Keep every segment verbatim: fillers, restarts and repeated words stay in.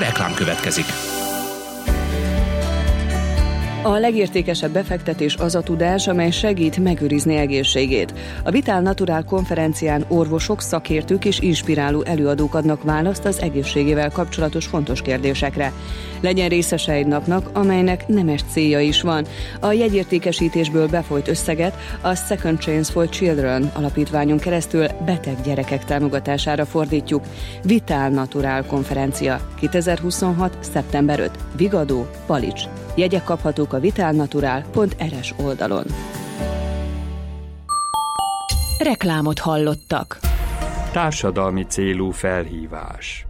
Reklám következik. A legértékesebb befektetés az a tudás, amely segít megőrizni egészségét. A Vital Natural konferencián orvosok, szakértők és inspiráló előadók adnak választ az egészségével kapcsolatos fontos kérdésekre. Legyen részese egy napnak, amelynek nemes célja is van. A jegyértékesítésből befolyt összeget a Second Chance for Children alapítványon keresztül beteg gyerekek támogatására fordítjuk. Vital Natural konferencia kétezer-huszonhat. szeptember ötödike. Vigadó, Palics. Jegyek kaphatók a vitalnatural pont er es oldalon. Reklámot hallottak. Társadalmi célú felhívás.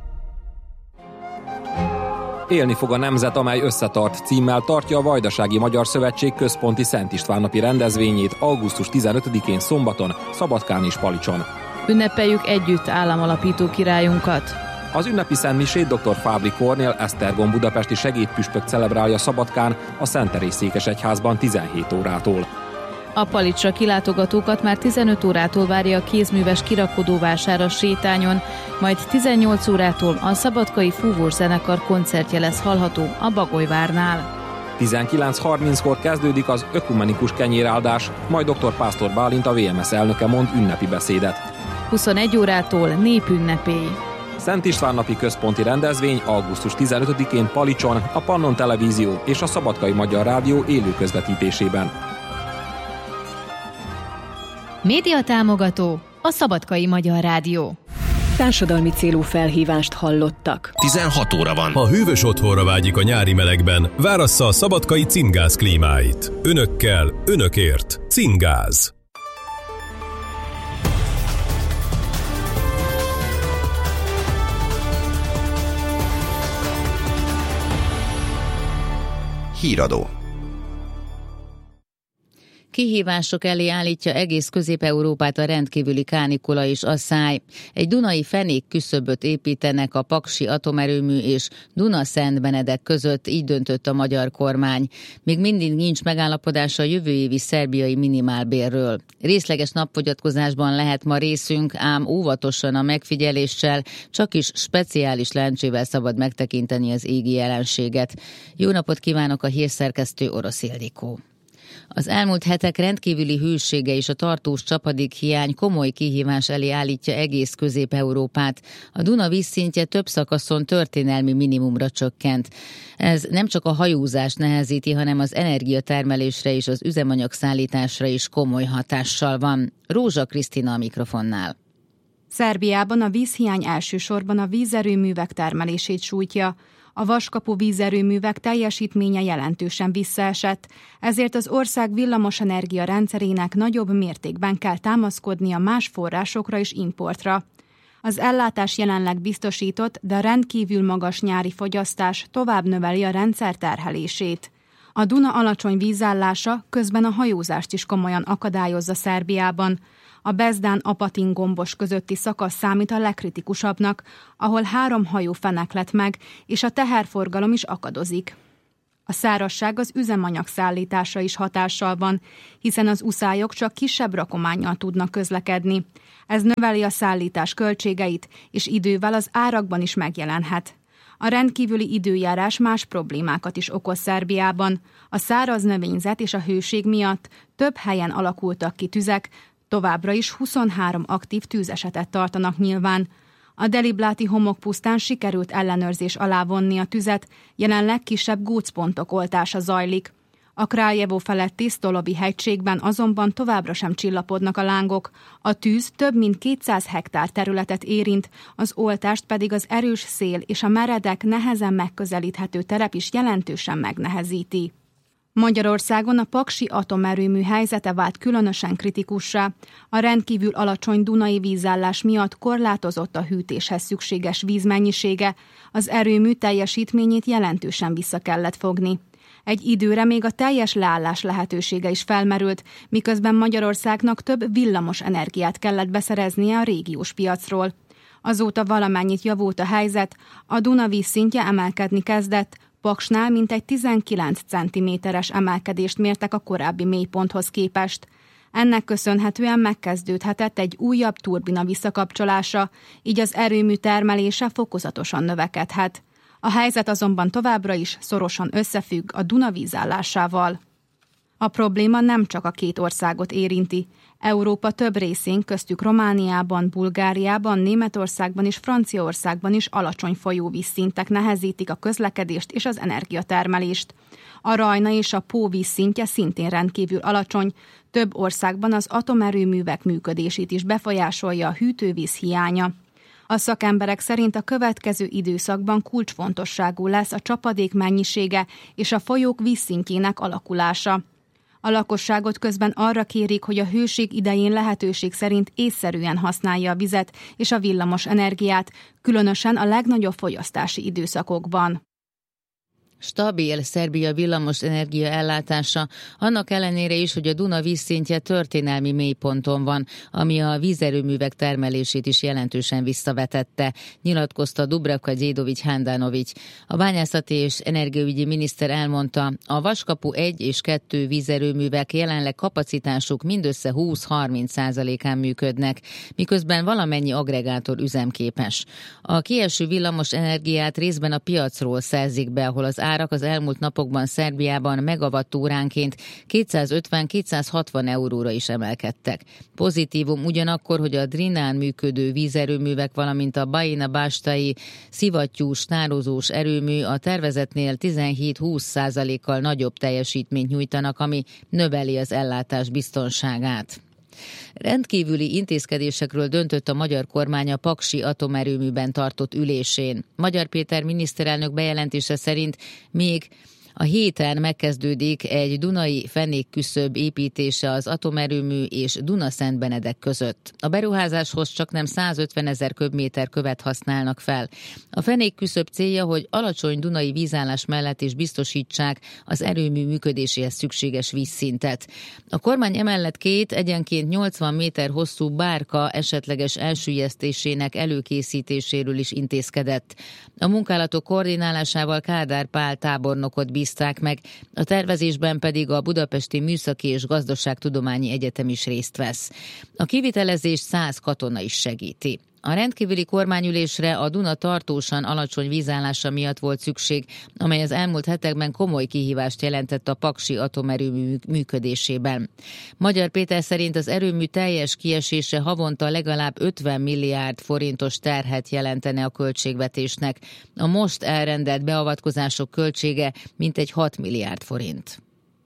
Élni fog a nemzet, amely összetart címmel tartja a Vajdasági Magyar Szövetség központi Szent István napi rendezvényét augusztus tizenötödikén szombaton, Szabadkán és Palicson. Ünnepeljük együtt államalapító királyunkat. Az ünnepi szentmisét dr. Fábri Kornél Esztergom budapesti segédpüspök celebrálja Szabadkán a Szent Teréz székesegyházban tizenhét órától. A Palicsra kilátogatókat már tizenöt órától várja a kézműves kirakodóvásár a sétányon, majd tizennyolc órától a szabadkai fúvós zenekar koncertje lesz hallható a Bagolyvárnál. tizenkilenc harminckor kezdődik az ökumenikus kenyéráldás, majd dr. Pásztor Bálint, a vé em es elnöke mond ünnepi beszédet. huszonegy órától népünnepély. Szent István napi központi rendezvény augusztus tizenötödikén Palicson, a Pannon Televízió és a Szabadkai Magyar Rádió élő közvetítésében. Média támogató a Szabadkai Magyar Rádió. Társadalmi célú felhívást hallottak. tizenhat óra van. Ha hűvös otthonra vágyik a nyári melegben, várassza a Szabadkai Cingáz klímáit. Önökkel, önökért. Cingáz. Híradó. Kihívások elé állítja egész Közép-Európát a rendkívüli kánikula és asszály. Egy dunai fenék küszöböt építenek a paksi atomerőmű és Duna-Szent-Benedek között, így döntött a magyar kormány. Még mindig nincs megállapodás a jövő évi szerbiai minimálbérről. Részleges napfogyatkozásban lehet ma részünk, ám óvatosan a megfigyeléssel, csak is speciális lencsével szabad megtekinteni az égi jelenséget. Jó napot kívánok, a hírszerkesztő Orosz Ildikó. Az elmúlt hetek rendkívüli hősége és a tartós csapadékhiány komoly kihívás elé állítja egész Közép-Európát. A Duna vízszintje több szakaszon történelmi minimumra csökkent. Ez nem csak a hajózást nehezíti, hanem az energiatermelésre és az üzemanyagszállításra is komoly hatással van. Rózsa Krisztina a mikrofonnál. Szerbiában a vízhiány elsősorban a vízerőművek termelését sújtja. A vaskapu vízerőművek teljesítménye jelentősen visszaesett, ezért az ország villamosenergia rendszerének nagyobb mértékben kell támaszkodnia más forrásokra és importra. Az ellátás jelenleg biztosított, de rendkívül magas nyári fogyasztás tovább növeli a rendszer terhelését. A Duna alacsony vízállása közben a hajózást is komolyan akadályozza Szerbiában. A Bezdán-Apatin-gombos közötti szakasz számít a legkritikusabbnak, ahol három hajó feneklet meg, és a teherforgalom is akadozik. A szárazság az üzemanyag szállításra is hatással van, hiszen az uszályok csak kisebb rakománnyal tudnak közlekedni. Ez növeli a szállítás költségeit, és idővel az árakban is megjelenhet. A rendkívüli időjárás más problémákat is okoz Szerbiában. A száraz növényzet és a hőség miatt több helyen alakultak ki tüzek, továbbra is huszonhárom aktív tűzesetet tartanak nyilván. A Delibláti homokpusztán sikerült ellenőrzés alá vonni a tüzet, jelenleg kisebb gócpontok oltása zajlik. A Krályevo feletti Sztolovi hegységben azonban továbbra sem csillapodnak a lángok. A tűz több mint kétszáz hektár területet érint, az oltást pedig az erős szél és a meredek, nehezen megközelíthető terep is jelentősen megnehezíti. Magyarországon a paksi atomerőmű helyzete vált különösen kritikussá. A rendkívül alacsony dunai vízállás miatt korlátozott a hűtéshez szükséges vízmennyisége, az erőmű teljesítményét jelentősen vissza kellett fogni. Egy időre még a teljes leállás lehetősége is felmerült, miközben Magyarországnak több villamos energiát kellett beszereznie a régiós piacról. Azóta valamennyit javult a helyzet, a Duna vízszintje emelkedni kezdett, Paksnál mintegy tizenkilenc centiméteres emelkedést mértek a korábbi mélyponthoz képest. Ennek köszönhetően megkezdődhetett egy újabb turbina visszakapcsolása, így az erőmű termelése fokozatosan növekedhet. A helyzet azonban továbbra is szorosan összefügg a Duna vízállásával. A probléma nem csak a két országot érinti. Európa több részén, köztük Romániában, Bulgáriában, Németországban és Franciaországban is alacsony folyóvízszintek nehezítik a közlekedést és az energiatermelést. A Rajna és a Pó vízszintje szintén rendkívül alacsony, több országban az atomerőművek működését is befolyásolja a hűtővíz hiánya. A szakemberek szerint a következő időszakban kulcsfontosságú lesz a csapadék mennyisége és a folyók vízszintjének alakulása. A lakosságot közben arra kérik, hogy a hőség idején lehetőség szerint észszerűen használja a vizet és a villamos energiát, különösen a legnagyobb fogyasztási időszakokban. Stabil Szerbia villamos energia ellátása, annak ellenére is, hogy a Duna vízszintje történelmi mélyponton van, ami a vízerőművek termelését is jelentősen visszavetette, nyilatkozta Dubravka Gyédovics Handanovics. A bányászati és energiaügyi miniszter elmondta, a Vaskapu egy és kettő vízerőművek jelenleg kapacitásuk mindössze húsz-harminc százalékán működnek, miközben valamennyi agregátor üzemképes. A kieső villamos energiát részben a piacról szerzik be, ahol az árak az elmúlt napokban Szerbiában megawattóránként kétszázötven-kétszázhatvan euróra is emelkedtek. Pozitívum ugyanakkor, hogy a Drinán működő vízerőművek, valamint a Bajina-Bástai szivattyús tározós erőmű a tervezetnél tizenhét-húsz százalékkal nagyobb teljesítményt nyújtanak, ami növeli az ellátás biztonságát. Rendkívüli intézkedésekről döntött a magyar kormány a paksi atomerőműben tartott ülésén. Magyar Péter miniszterelnök bejelentése szerint még a héten megkezdődik egy dunai fenékküszöb építése az atomerőmű és Duna-Szentbenedek között. A beruházáshoz csaknem százötven ezer köbméter követ használnak fel. A fenékküszöb célja, hogy alacsony dunai vízállás mellett is biztosítsák az erőmű működéséhez szükséges vízszintet. A kormány emellett két egyenként nyolcvan méter hosszú bárka esetleges elsüllyesztésének előkészítéséről is intézkedett. A munkálatok koordinálásával Kádár Pál tábornokot bízták meg, a tervezésben pedig a Budapesti Műszaki és Gazdaságtudományi Egyetem is részt vesz. A kivitelezés száz katona is segíti. A rendkívüli kormányülésre a Duna tartósan alacsony vízállása miatt volt szükség, amely az elmúlt hetekben komoly kihívást jelentett a paksi atomerőmű működésében. Magyar Péter szerint az erőmű teljes kiesése havonta legalább ötven milliárd forintos terhet jelentene a költségvetésnek. A most elrendelt beavatkozások költsége mintegy hat milliárd forint.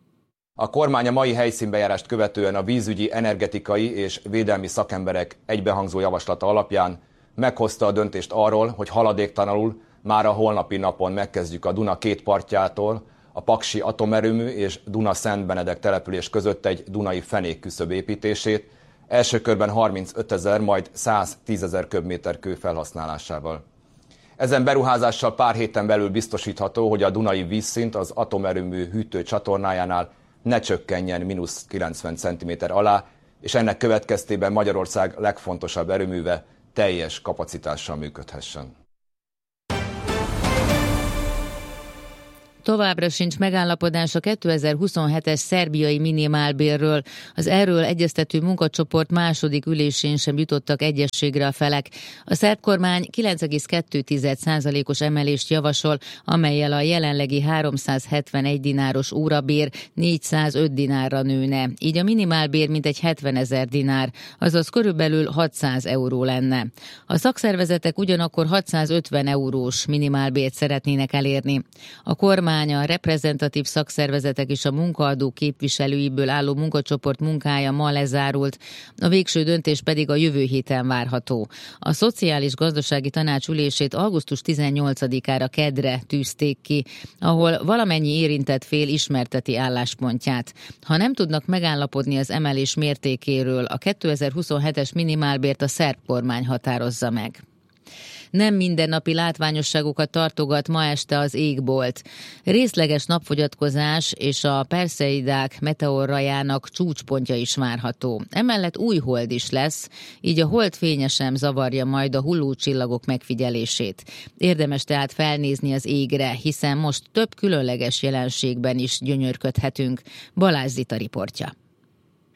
A kormány a mai helyszínbejárást követően a vízügyi, energetikai és védelmi szakemberek egybehangzó javaslata alapján meghozta a döntést arról, hogy haladéktalanul már a holnapi napon megkezdjük a Duna két partjától a paksi atomerőmű és Duna-Szentbenedek település között egy dunai fenékküszöb építését, első körben harmincötezer, majd száztízezer köbméter kő felhasználásával. Ezen beruházással pár héten belül biztosítható, hogy a dunai vízszint az atomerőmű hűtő csatornájánál ne csökkenjen mínusz kilencven centiméter alá, és ennek következtében Magyarország legfontosabb erőműve teljes kapacitással működhessen. Továbbra sincs megállapodás a kétezer-huszonhetes szerbiai minimálbérről. Az erről egyeztető munkacsoport második ülésén sem jutottak egyességre a felek. A szerb kormány kilenc egész kettő százalékos emelést javasol, amellyel a jelenlegi háromszázhetvenegy dináros órabér négyszázöt dinárra nőne. Így a minimálbér mintegy hetvenezer dinár, azaz körülbelül hatszáz euró lenne. A szakszervezetek ugyanakkor hatszázötven eurós minimálbért szeretnének elérni. A kormány a reprezentatív szakszervezetek és a munkaadó képviselőiből álló munkacsoport munkája ma lezárult, a végső döntés pedig a jövő héten várható. A Szociális Gazdasági Tanács ülését augusztus tizennyolcadikára kedre tűzték ki, ahol valamennyi érintett fél ismerteti álláspontját. Ha nem tudnak megállapodni az emelés mértékéről, a kétezer-huszonhetes minimálbért a szerb kormány határozza meg. Nem mindennapi látványosságokat tartogat ma este az égbolt. Részleges napfogyatkozás és a Perseidák meteorrajának csúcspontja is várható. Emellett új hold is lesz, így a hold fénye sem zavarja majd a hulló csillagok megfigyelését. Érdemes tehát felnézni az égre, hiszen most több különleges jelenségben is gyönyörködhetünk. Balázs Zita riportja.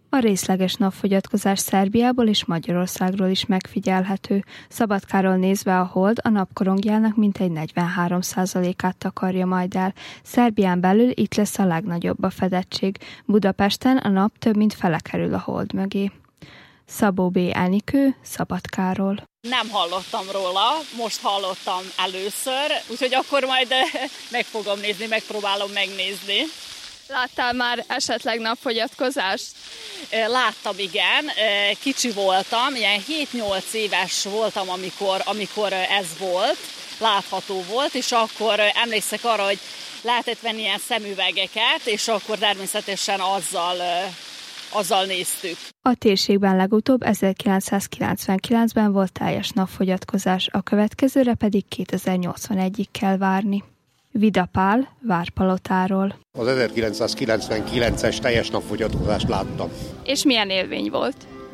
A részleges napfogyatkozás Szerbiából és Magyarországról is megfigyelhető. Szabadkáról nézve a hold a napkorongjának mintegy negyvenhárom százalékát takarja majd el. Szerbián belül itt lesz a legnagyobb a fedettség. Budapesten a nap több mint fele kerül a hold mögé. Szabó B. Enikő, Szabadkáról. Nem hallottam róla, most hallottam először, úgyhogy akkor majd meg fogom nézni, megpróbálom megnézni. Láttál már esetleg napfogyatkozást? Láttam, igen. Kicsi voltam, ilyen hét-nyolc éves voltam, amikor, amikor ez volt, látható volt, és akkor emlékszek arra, hogy lehetett venni ilyen szemüvegeket, és akkor természetesen azzal, azzal néztük. A térségben legutóbb ezerkilencszázkilencvenkilencben volt teljes napfogyatkozás, a következőre pedig kétezer-nyolcvanegyig kell várni. Vida Pál, Várpalotáról. Az ezerkilencszázkilencvenkilences teljes napfogyatkozást láttam. És milyen élmény volt?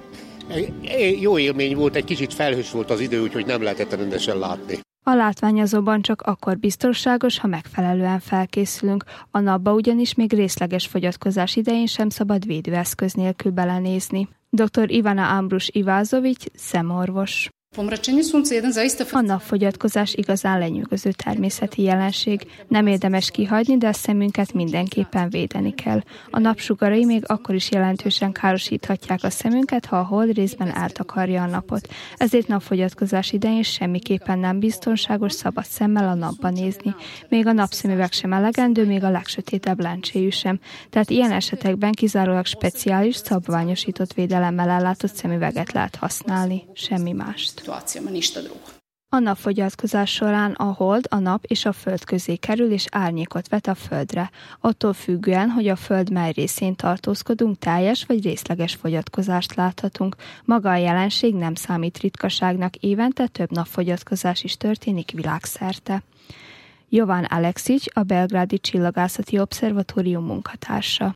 Jó élmény volt, egy kicsit felhős volt az idő, úgyhogy nem lehetett rendesen látni. A látvány azonban csak akkor biztonságos, ha megfelelően felkészülünk. A napba ugyanis még részleges fogyatkozás idején sem szabad védőeszköz nélkül belenézni. dr. Ivana Ambrus-Ivázovics, szemorvos. A napfogyatkozás igazán lenyűgöző természeti jelenség. Nem érdemes kihagyni, de a szemünket mindenképpen védeni kell. A napsugarai még akkor is jelentősen károsíthatják a szemünket, ha a hold részben eltakarja a napot. Ezért napfogyatkozás idején semmiképpen nem biztonságos szabad szemmel a napba nézni. Még a napszemüveg sem elegendő, még a legsötétebb lencséjű sem. Tehát ilyen esetekben kizárólag speciális, szabványosított védelemmel ellátott szemüveget lehet használni, semmi mást. A napfogyatkozás során a hold, a nap és a föld közé kerül és árnyékot vet a földre. Attól függően, hogy a föld mely részén tartózkodunk, teljes vagy részleges fogyatkozást láthatunk. Maga a jelenség nem számít ritkaságnak, évente több napfogyatkozás is történik világszerte. Jovan Aleksić, a Belgrádi Csillagászati Obszervatórium munkatársa.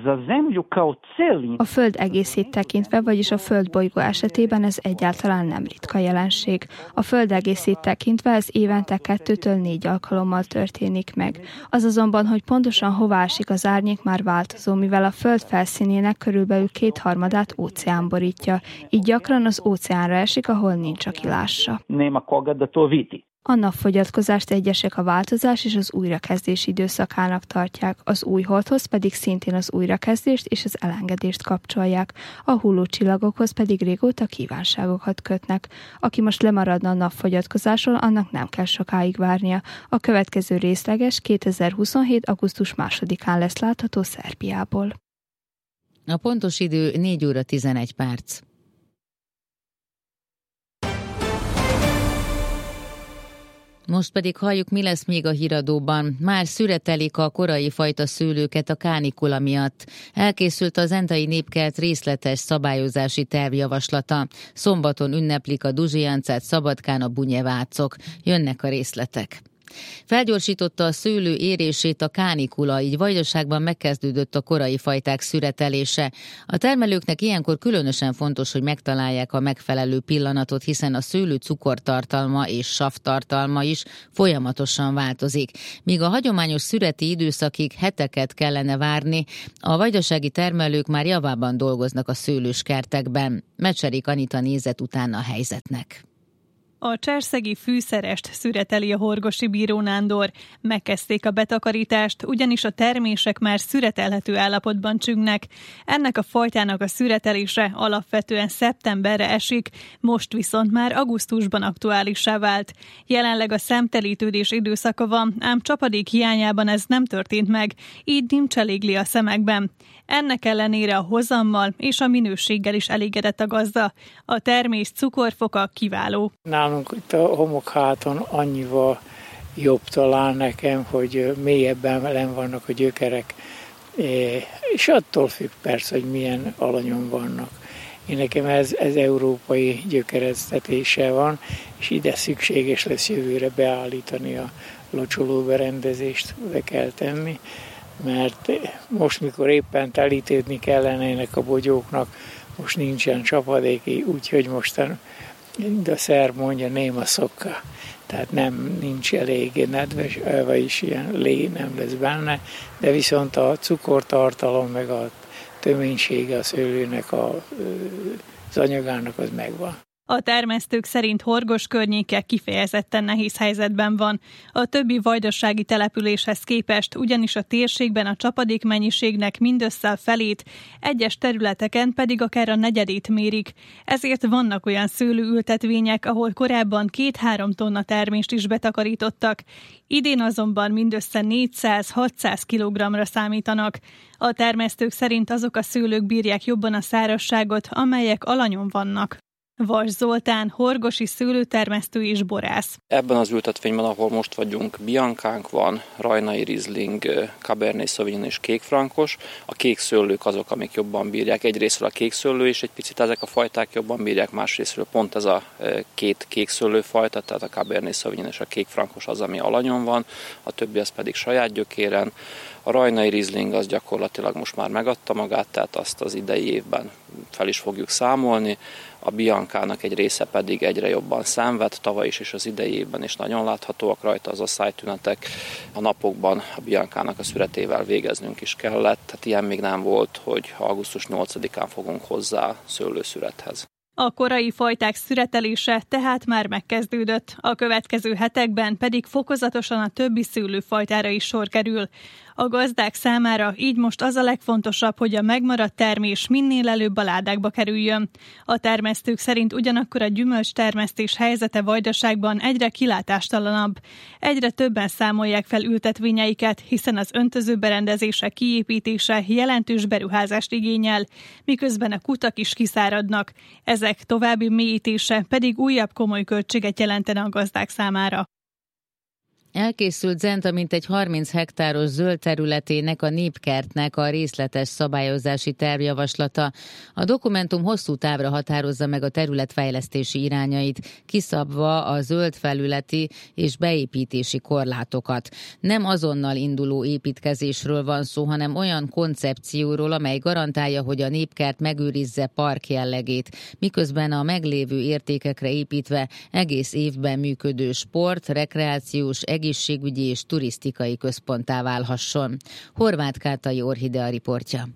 A Föld egészét tekintve, vagyis a Földbolygó esetében ez egyáltalán nem ritka jelenség. A Föld egészét tekintve ez évente kettőtől négy alkalommal történik meg. Az azonban, hogy pontosan hová esik az árnyék, már változó, mivel a Föld felszínének körülbelül kétharmadát óceán borítja. Így gyakran az óceánra esik, ahol nincs, aki lássa. A napfogyatkozást egyesek a változás és az újrakezdés időszakának tartják, az új holdhoz pedig szintén az újrakezdést és az elengedést kapcsolják, a hullócsillagokhoz pedig régóta kívánságokat kötnek. Aki most lemaradna a napfogyatkozásról, annak nem kell sokáig várnia. A következő részleges kétezer-huszonhét. augusztus másodikán lesz látható Szerbiából. A pontos idő négy óra tizenegy perc. Most pedig halljuk, mi lesz még a híradóban. Már szüretelik a korai fajta szőlőket a kánikula miatt. Elkészült a Zentai Népkert részletes szabályozási tervjavaslata. Szombaton ünneplik a Duzsiancát, Szabadkán a bunyevácok. Jönnek a részletek. Felgyorsította a szőlő érését a kánikula, így Vajdaságban megkezdődött a korai fajták szüretelése. A termelőknek ilyenkor különösen fontos, hogy megtalálják a megfelelő pillanatot, hiszen a szőlő cukortartalma és savtartalma is folyamatosan változik. Míg a hagyományos szüreti időszakig heteket kellene várni, a vajdasági termelők már javában dolgoznak a szőlőskertekben. Mecserik Anita nézett utána a helyzetnek. A cserszegi fűszerest szüreteli a horgosi Bíró Nándor. Megkezdték a betakarítást, ugyanis a termések már szüretelhető állapotban csüngnek. Ennek a fajtának a szüretelése alapvetően szeptemberre esik, most viszont már augusztusban aktuálissá vált. Jelenleg a szemtelítődés időszaka van, ám csapadék hiányában ez nem történt meg, így nincs elégli a szemekben. Ennek ellenére a hozammal és a minőséggel is elégedett a gazda. A termés cukorfoka kiváló. Nálunk itt a homokháton annyival jobb talán nekem, hogy mélyebben len vannak a gyökerek, és attól függ persze, hogy milyen alanyon vannak. Én nekem ez, ez európai gyökereztetése van, és ide szükséges lesz jövőre beállítani a locsolóberendezést, be kell tenni, mert most, mikor éppen telítődni kellenének a bogyóknak, most nincsen csapadék, úgyhogy mostan de a szerb mondja, néma szokka, tehát nem, nincs elég nedves, vagyis ilyen lé nem lesz benne, de viszont a cukortartalom meg a töménysége a szőlőnek, a, az anyagának az megvan. A termesztők szerint Horgos környéke kifejezetten nehéz helyzetben van. A többi vajdasági településhez képest ugyanis a térségben a csapadék mennyiségnek mindössze a felét, egyes területeken pedig akár a negyedét mérik. Ezért vannak olyan szőlőültetvények, ahol korábban két-három tonna termést is betakarítottak. Idén azonban mindössze négyszáz-hatszáz kilogramra számítanak. A termesztők szerint azok a szőlők bírják jobban a szárazságot, amelyek alanyon vannak. Vas Zoltán, horgosi szőlőtermesztő és borász. Ebben az ültetvényben, ahol most vagyunk, biancánk van, rajnai rizling, cabernet sauvignon és kékfrankos. A kék szőlők azok, amik jobban bírják. Egyrészről a kék szőlő és egy picit ezek a fajták jobban bírják, másrészről pont ez a két kék szőlőfajta, tehát a cabernet sauvignon és a kékfrankos az, ami alanyon van, a többi az pedig saját gyökéren. A rajnai rizling az gyakorlatilag most már megadta magát, tehát azt az idei évben fel is fogjuk számolni. A biancának egy része pedig egyre jobban szenved, tavaly is és az idei évben is nagyon láthatóak rajta az asszálytünetek. A napokban a biancának a szüretével végeznünk is kellett, tehát ilyen még nem volt, hogy augusztus nyolcadikán fogunk hozzá szőlőszürethez. A korai fajták szüretelése tehát már megkezdődött, a következő hetekben pedig fokozatosan a többi szőlőfajtára is sor kerül. A gazdák számára így most az a legfontosabb, hogy a megmaradt termés minél előbb a ládákba kerüljön. A termesztők szerint ugyanakkor a gyümölcstermesztés helyzete Vajdaságban egyre kilátástalanabb. Egyre többen számolják fel ültetvényeiket, hiszen az öntözőberendezések kiépítése jelentős beruházást igényel, miközben a kutak is kiszáradnak. Ezek további mélyítése pedig újabb komoly költséget jelentene a gazdák számára. Elkészült Zenta mintegy harminc hektáros zöld területének, a Népkertnek a részletes szabályozási tervjavaslata. A dokumentum hosszú távra határozza meg a területfejlesztési irányait, kiszabva a zöld felületi és beépítési korlátokat. Nem azonnal induló építkezésről van szó, hanem olyan koncepcióról, amely garantálja, hogy a Népkert megőrizze park jellegét, miközben a meglévő értékekre építve egész évben működő sport, rekreációs, egészségügyi és turisztikai központtá válhasson. Horváth Kátai Orhidea riportja.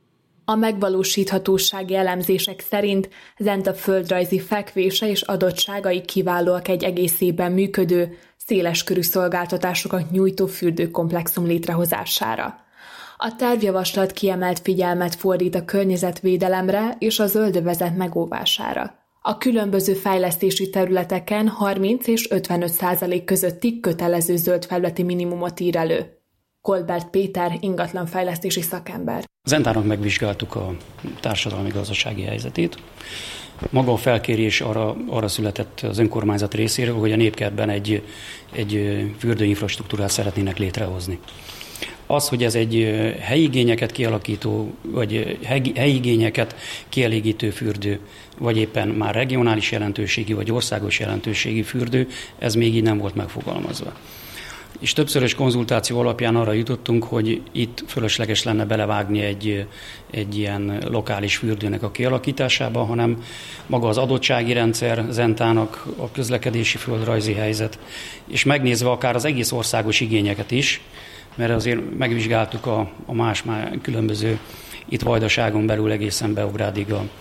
A megvalósíthatósági elemzések szerint Zenta földrajzi fekvése és adottságai kiválóak egy egész évben működő, széleskörű szolgáltatásokat nyújtó fürdőkomplexum létrehozására. A tervjavaslat kiemelt figyelmet fordít a környezetvédelemre és a zöldövezet megóvására. A különböző fejlesztési területeken harminc és ötvenöt százalék közötti kötelező zöld felületi minimumot ír elő. Kolbert Péter ingatlanfejlesztési szakember. Zentának megvizsgáltuk a társadalmi-gazdasági helyzetét. Maga a felkérés arra, arra született az önkormányzat részéről, hogy a Népkertben egy, egy fürdőinfrastruktúrát szeretnének létrehozni. Az, hogy ez egy helyi igényeket kialakító, vagy helyi igényeket kielégítő fürdő, vagy éppen már regionális jelentőségi, vagy országos jelentőségi fürdő, ez még így nem volt megfogalmazva. És többszörös konzultáció alapján arra jutottunk, hogy itt fölösleges lenne belevágni egy, egy ilyen lokális fürdőnek a kialakításába, hanem maga az adottsági rendszer, Zentának a közlekedési földrajzi helyzet, és megnézve akár az egész országos igényeket is, mert azért megvizsgáltuk a, a más már különböző, itt Vajdaságon belül egészen Beográdig a,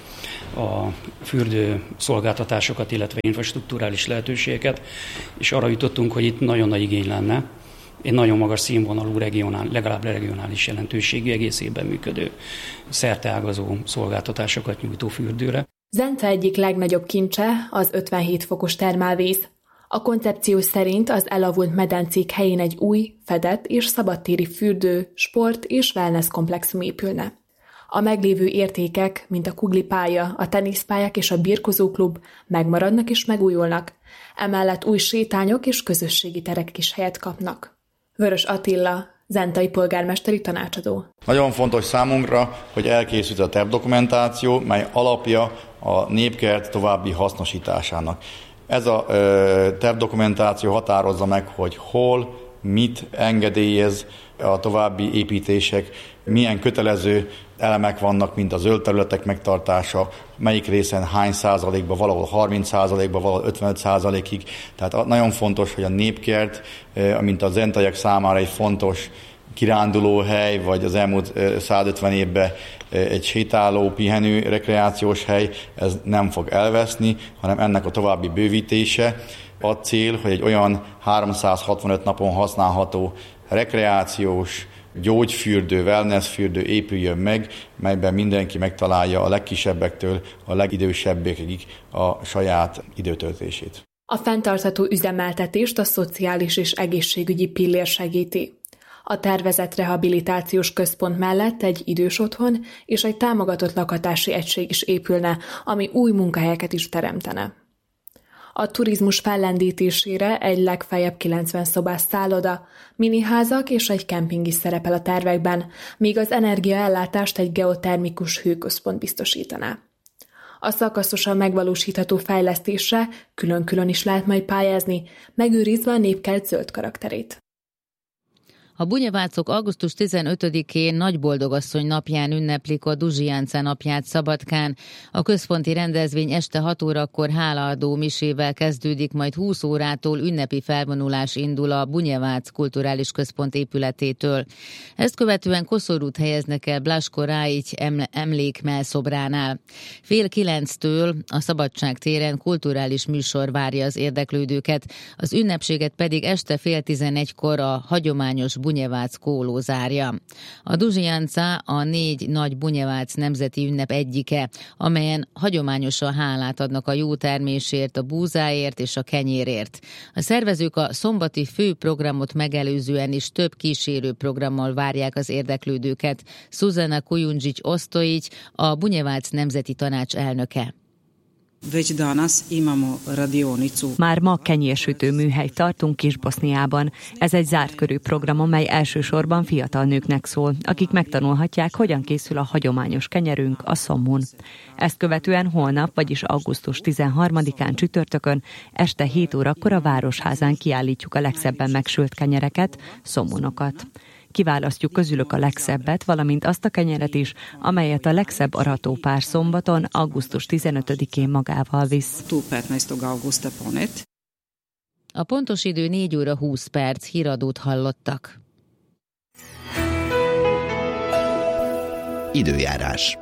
a fürdő szolgáltatásokat, illetve infrastrukturális lehetőségeket, és arra jutottunk, hogy itt nagyon nagy igény lenne egy nagyon magas színvonalú, regionál, legalább regionális jelentőségű, egész évben működő, szerteágazó szolgáltatásokat nyújtó fürdőre. Zenta egyik legnagyobb kincse az ötvenhét fokos termálvíz. A koncepció szerint az elavult medencék helyén egy új, fedett és szabadtéri fürdő, sport és wellness komplexum épülne. A meglévő értékek, mint a kuglipálya, a teniszpályák és a birkozóklub megmaradnak és megújulnak. Emellett új sétányok és közösségi terek is helyet kapnak. Vörös Attila, zentai polgármesteri tanácsadó. Nagyon fontos számunkra, hogy elkészült a tervdokumentáció, mely alapja a Népkert további hasznosításának. Ez a ö, tervdokumentáció határozza meg, hogy hol, mit engedélyez a további építések, milyen kötelező elemek vannak, mint a zöld területek megtartása, melyik részen hány százalékban, valahol harminc százalékban, valahol ötvenöt százalékig. Tehát nagyon fontos, hogy a Népkert, mint a zentaiak számára egy fontos kirándulóhely, vagy az elmúlt százötven évben egy sétáló, pihenő, rekreációs hely, ez nem fog elveszni, hanem ennek a további bővítése. A cél, hogy egy olyan háromszázhatvanöt napon használható rekreációs, gyógyfürdő, wellnessfürdő épüljön meg, melyben mindenki megtalálja a legkisebbektől a legidősebbekig a saját időtöltését. A fenntartható üzemeltetést a szociális és egészségügyi pillér segíti. A tervezett rehabilitációs központ mellett egy idős otthon és egy támogatott lakhatási egység is épülne, ami új munkahelyeket is teremtene. A turizmus fellendítésére egy legfeljebb kilencven szobás szálloda, miniházak és egy kemping is szerepel a tervekben, míg az energiaellátást egy geotermikus hőközpont biztosítaná. A szakaszosan megvalósítható fejlesztésre külön-külön is lehet majd pályázni, megőrizve a népkert zöld karakterét. A bunyevácok augusztus tizenötödikén Nagyboldogasszony napján ünneplik a Duzsi Jánca napját Szabadkán. A központi rendezvény este hat órakor hálaadó misével kezdődik, majd húsz órától ünnepi felvonulás indul a Bunyevác Kulturális Központ épületétől. Ezt követően koszorút helyeznek el Blasko Ráigy emlékmelszobránál. Fél kilenctől a Szabadság téren kulturális műsor várja az érdeklődőket, az ünnepséget pedig este fél tizenegykor a hagyományos Bunyevác kóló zárja. A Duzsi Jánca a négy nagy Bunyevác nemzeti ünnep egyike, amelyen hagyományosan hálát adnak a jó termésért, a búzáért és a kenyérért. A szervezők a szombati főprogramot megelőzően is több kísérő programmal várják az érdeklődőket. Szuzana Kujundžić Ostojić, a Bunyevác Nemzeti Tanács elnöke. Már ma kenyérsütő műhelyt tartunk Kis-Boszniában. Ez egy zárt körű program, amely elsősorban fiatal nőknek szól, akik megtanulhatják, hogyan készül a hagyományos kenyerünk, a szommun. Ezt követően holnap, vagyis augusztus tizenharmadikán csütörtökön este hét órakor a Városházán kiállítjuk a legszebben megsült kenyereket, szommunokat. Kiválasztjuk közülük a legszebbet, valamint azt a kenyeret is, amelyet a legszebb aratópár szombaton, augusztus tizenötödikén magával visz. A pontos idő négy óra húsz perc, híradót hallottak. Időjárás.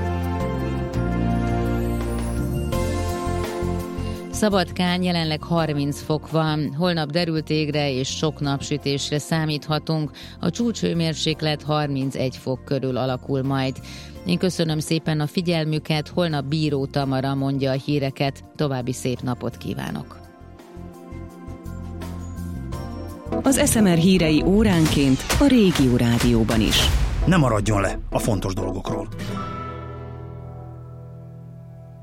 Szabadkán jelenleg harminc fok van, holnap derült égre és sok napsütésre számíthatunk, a csúcshőmérséklet harmincegy fok körül alakul majd. Én köszönöm szépen a figyelmüket, holnap Bíró Tamara mondja a híreket, további szép napot kívánok. Az es em er hírei óránként a Régió Rádióban is. Ne maradjon le a fontos dolgokról.